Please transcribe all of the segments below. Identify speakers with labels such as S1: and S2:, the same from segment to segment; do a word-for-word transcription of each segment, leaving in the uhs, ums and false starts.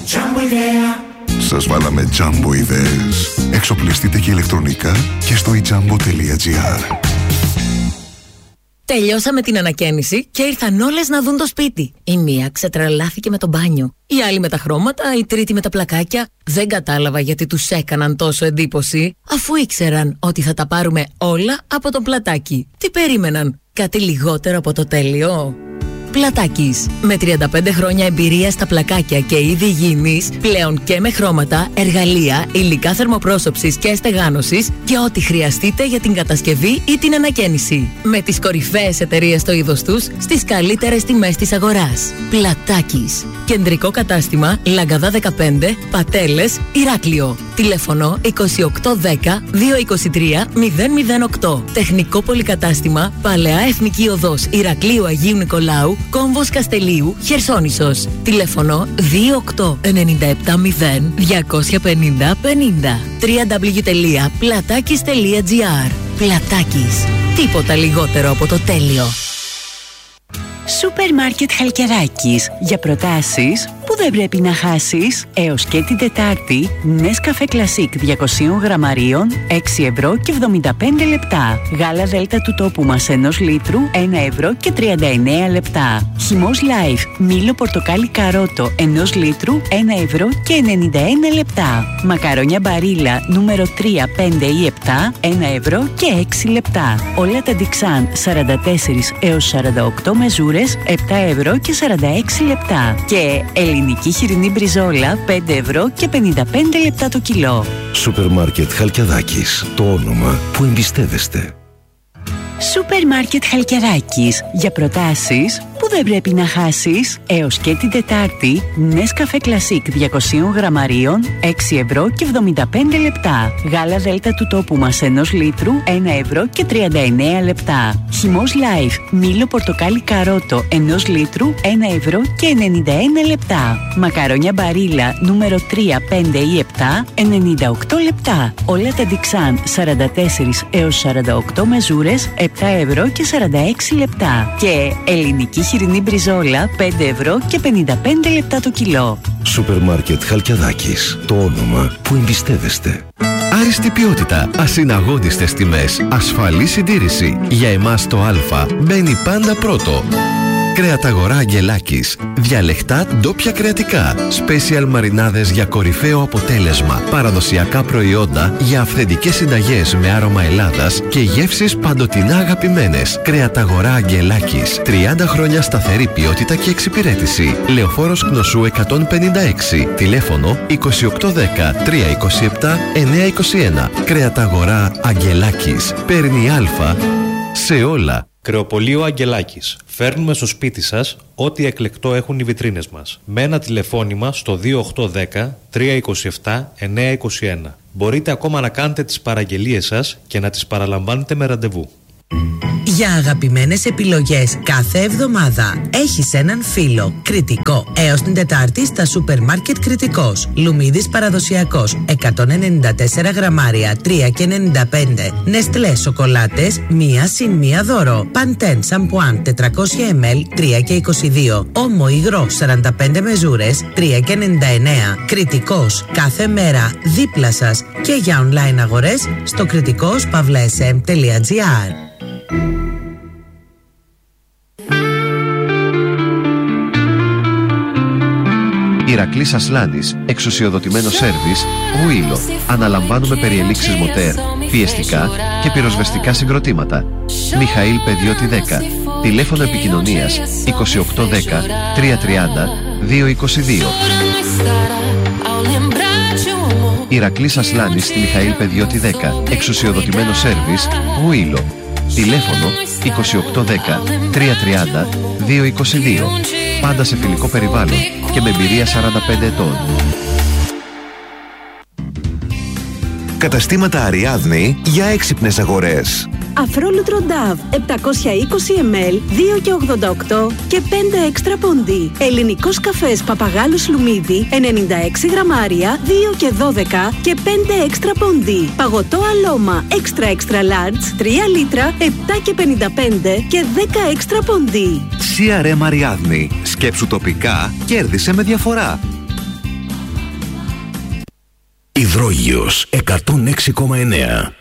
S1: Σας βάλαμε Jumbo ιδέες. Εξοπλιστείτε και ηλεκτρονικά και στο e jumbo τελεία gr.
S2: Τελειώσαμε την ανακαίνιση και ήρθαν όλες να δουν το σπίτι. Η μία ξετρελάθηκε με το μπάνιο, η άλλη με τα χρώματα, η τρίτη με τα πλακάκια. Δεν κατάλαβα γιατί τους έκαναν τόσο εντύπωση, αφού ήξεραν ότι θα τα πάρουμε όλα από το Πλατάκι. Τι περίμεναν, κάτι λιγότερο από το τέλειο? Πλατάκης. Με τριάντα πέντε χρόνια εμπειρία στα πλακάκια και είδη υγιεινής, πλέον και με χρώματα, εργαλεία, υλικά θερμοπρόσωψης και στεγάνωσης και ό,τι χρειαστείτε για την κατασκευή ή την ανακαίνιση. Με τις κορυφαίες εταιρείες στο είδος τους, στις καλύτερες τιμές της αγοράς. Πλατάκης. Κεντρικό κατάστημα Λαγκαδά δεκαπέντε, Πατέλες, Ηράκλειο. Τηλέφωνο είκοσι οκτώ δέκα δύο είκοσι τρία μηδέν μηδέν οκτώ. Τεχνικό πολυκατάστημα Παλαιά Εθνική Οδός Ηρακλείου Αγίου Νικολάου, Κόμβος Καστελίου, Χερσόνησος. Τηλέφωνο δύο οκτώ εννιά επτά μηδέν διακόσια πενήντα πενήντα. double-u double-u double-u τελεία πλατάκης τελεία gr. Πλατάκης. Τίποτα λιγότερο από το τέλειο.
S3: Σούπερ Μάρκετ Χαλκιδάκης. Για προτάσεις που δεν πρέπει να χάσεις. Έως και την Τετάρτη, Nescafé Classic διακόσια γραμμαρίων, έξι ευρώ και εβδομήντα πέντε λεπτά. Γάλα Δέλτα του τόπου μας ενός λίτρου, ένα ευρώ και τριάντα εννέα λεπτά. Χυμός Life, μήλο πορτοκάλι καρότο, ενός λίτρου, ένα ευρώ και ενενήντα ένα λεπτά. Μακαρόνια Μπαρίλα, νούμερο τρία, πέντε ή επτά, ένα ευρώ και έξι λεπτά. Όλα τα Dixan, σαράντα τέσσερα έως σαράντα οκτώ μεζούρες, επτά ευρώ και σαράντα έξι λεπτά. Και ελληνική χοιρινή μπριζόλα, πέντε ευρώ και πενήντα πέντε λεπτά το κιλό.
S4: Σούπερ Μάρκετ Χαλκιαδάκης. Το όνομα που εμπιστεύεστε.
S3: Σούπερ Μάρκετ Χαλκιαδάκης. Για προτάσεις που δεν πρέπει να χάσεις. Έως και την Τετάρτη, Nescafé Classic διακόσια γραμμαρίων, έξι ευρώ και εβδομήντα πέντε λεπτά. Γάλα Δέλτα του τόπου μας ενός λίτρου, ένα ευρώ και τριάντα εννέα λεπτά. Χυμός Life, μήλο πορτοκάλι καρότο, ενός λίτρου, ένα ευρώ και ενενήντα ένα λεπτά. Μακαρόνια Μπαρίλα, νούμερο τρία, πέντε ή επτά, ενενήντα οκτώ λεπτά. Όλα τα Dixan, σαράντα τέσσερα έως σαράντα οκτώ μεζούρες, επτά ευρώ και σαράντα έξι λεπτά. Και ελληνική χοιρινή μπριζόλα, πέντε ευρώ και πενήντα πέντε λεπτά το κιλό.
S4: Σούπερ Μάρκετ Χαλκιαδάκης. Το όνομα που εμπιστεύεστε.
S5: Άριστη ποιότητα, ασυναγώνιστες τιμές, ασφαλή συντήρηση. Για εμάς το Α μπαίνει πάντα πρώτο. Κρεαταγορά Αγγελάκης. Διαλεχτά ντόπια κρεατικά. Σπέσιαλ μαρινάδες για κορυφαίο αποτέλεσμα. Παραδοσιακά προϊόντα για αυθεντικές συνταγές με άρωμα Ελλάδας και γεύσεις παντοτινά αγαπημένες. Κρεαταγορά Αγγελάκης. τριάντα χρόνια σταθερή ποιότητα και εξυπηρέτηση. Λεωφόρος Κνωσού εκατόν πενήντα έξι. Τηλέφωνο είκοσι οκτώ δέκα τριακόσια είκοσι επτά εννιακόσια είκοσι ένα. Κρεαταγορά Αγγελάκης. Παίρνει Α σε όλα.
S6: Κρεοπωλείο Αγγελάκης. Φέρνουμε στο σπίτι σας ό,τι εκλεκτό έχουν οι βιτρίνες μας. Με ένα τηλεφώνημα στο δύο οκτώ δέκα τριακόσια είκοσι επτά εννιακόσια είκοσι ένα. Μπορείτε ακόμα να κάνετε τις παραγγελίες σας και να τις παραλαμβάνετε με ραντεβού.
S7: Για αγαπημένες επιλογές κάθε εβδομάδα έχεις έναν φίλο. Κριτικό. Έως την Τετάρτη στα σούπερ μάρκετ Κριτικός. Λουμίδης παραδοσιακός εκατόν ενενήντα τέσσερα γραμμάρια τρία και ενενήντα πέντε. Νεστλέ σοκολάτες μία συν μία δώρο. Παντέν σαμπουάν τετρακόσια μιλιλίτρα τρία και είκοσι δύο. Όμο υγρό σαράντα πέντε μεζούρες τρία και ενενήντα εννέα. Κριτικός. Κάθε μέρα δίπλα σας και για online αγορές στο κριτικός παύλα ες εμ τελεία τζι άρ.
S5: Ηρακλής Ασλάνης, εξουσιοδοτημένο σέρβις, Γουίλο. Αναλαμβάνουμε περιελήξεις μοτέρ, πιεστικά και πυροσβεστικά συγκροτήματα. Μιχαήλ Παιδιώτη δέκα. Τηλέφωνο επικοινωνίας είκοσι οκτώ δέκα τριακόσια τριάντα διακόσια είκοσι δύο. Ηρακλής Ασλάνης στη Μιχαήλ Παιδιώτη δέκα. Εξουσιοδοτημένο σέρβις, Γουίλο. Τηλέφωνο είκοσι οκτώ δέκα τριακόσια τριάντα διακόσια είκοσι δύο. Πάντα σε φιλικό περιβάλλον και με εμπειρία σαράντα πέντε ετών.
S8: Καταστήματα Αριάδνη για έξυπνες αγορές.
S9: Αφρόλουτρο Νταβ επτακόσια είκοσι μιλιλίτρα δύο και ογδόντα οκτώ και πέντε έξτρα πόντι. Ελληνικός καφές Παπαγάλος Λουμίδι ενενήντα έξι γραμμάρια δύο και δώδεκα και πέντε έξτρα πόντι. Παγωτό Αλώμα έξτρα έξτρα large τρία λίτρα επτά και πενήντα πέντε και δέκα έξτρα πόντι.
S8: σι αρ εμ Αριάδνη. Σκέψου τοπικά, κέρδισε με διαφορά.
S4: Υδρόγειος εκατόν έξι κόμμα εννέα.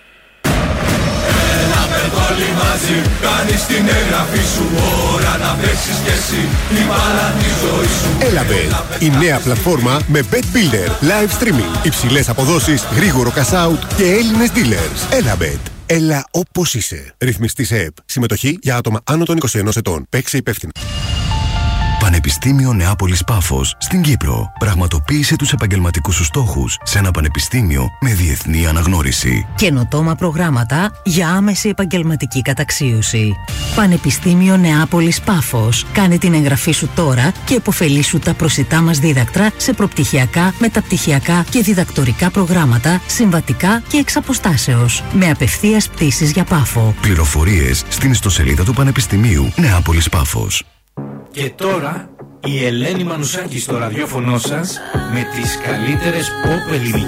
S10: Όλοι μαζί κάνεις την εγγραφή σου. Ώρα να παίξεις κι εσύ την μπάλα τη ζωή σου.
S11: Elabet, η νέα πλατφόρμα με Bet Builder, live streaming, υψηλές αποδόσεις, γρήγορο cash out και Έλληνες dealers. Elabet. Έλα όπως είσαι. Ρυθμιστής ΕΕΠ. Συμμετοχή για άτομα άνω των είκοσι ενός ετών. Παίξε υπεύθυνα.
S5: Πανεπιστήμιο Νεάπολης Πάφος στην Κύπρο. Πραγματοποίησε τους επαγγελματικούς σου στόχους σε ένα πανεπιστήμιο με διεθνή αναγνώριση.
S2: Καινοτόμα προγράμματα για άμεση επαγγελματική καταξίωση. Πανεπιστήμιο Νεάπολης Πάφος. Κάνε την εγγραφή σου τώρα και υποφελήσου τα προσιτά μας δίδακτρα σε προπτυχιακά, μεταπτυχιακά και διδακτορικά προγράμματα, συμβατικά και εξ αποστάσεως. Με απευθείας πτήσεις για Πάφο.
S5: Πληροφορίες στην ιστοσελίδα του Πανεπιστημίου Νεάπολης Πάφος.
S12: Και τώρα η Ελένη Μανουσάκη στο ραδιόφωνο σας με τις καλύτερες pop ελληνικές